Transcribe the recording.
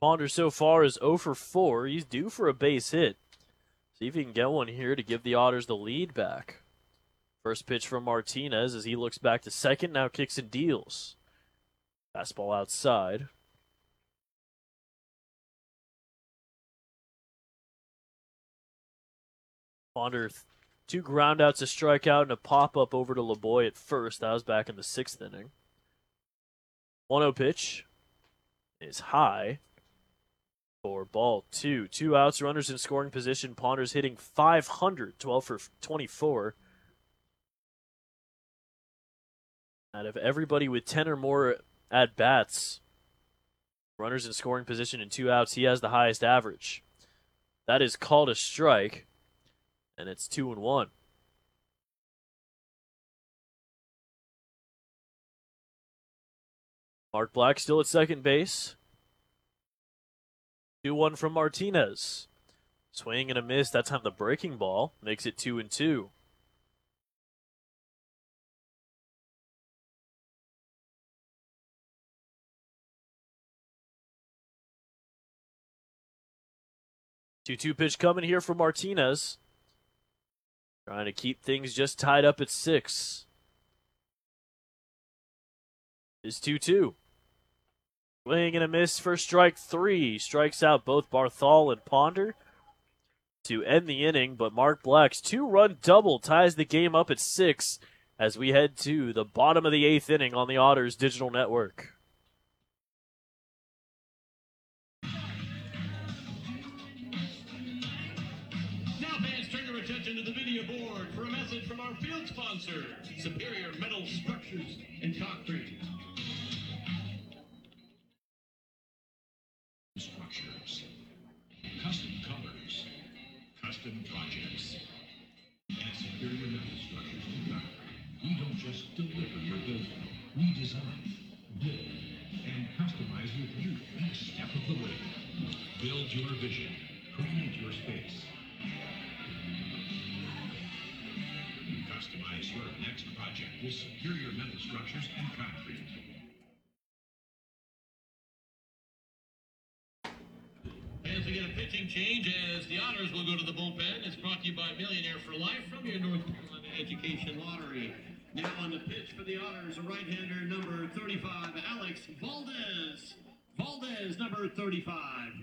Ponder so far is 0 for 4. He's due for a base hit. See if he can get one here to give the Otters the lead back. First pitch from Martinez as he looks back to second, now kicks and deals. Fastball outside. Ponder, 2 groundouts, a strikeout, and a pop-up over to LeBoy at first. That was back in the 6th inning. 1-0 pitch is high for ball 2. 2 outs, runners in scoring position. Ponder's hitting .500, 12 for 24. Out of everybody with 10 or more at-bats, runners in scoring position and 2 outs, he has the highest average. That is called a strike, and it's 2-1. Mark Black still at second base. 2-1 from Martinez. Swing and a miss. That time the breaking ball makes it 2-2. Two pitch coming here for Martinez. Trying to keep things just tied up at 6. Is 2-2. Swing and a miss for strike 3. Strikes out both Barthol and Ponder to end the inning, but Mark Black's 2-run double ties the game up at 6 as we head to the bottom of the 8th inning on the Otters Digital Network. Now fans, turn your attention to the video board for a message from our field sponsor, Superior Metal Structures and Concrete. Structures, custom colors, custom projects. At Superior Metal Structures and Concrete, we don't just deliver your building, we design, build, and customize with you each step of the way. Build your vision, create your space. Customize your next project with Superior Metal Structures and Concrete. As we get a pitching change, as the Otters will go to the bullpen, it's brought to you by Millionaire for Life from your North Carolina Education Lottery. Now on the pitch for the Otters, a right-hander number 35, Alex Valdez. Valdez, number 35.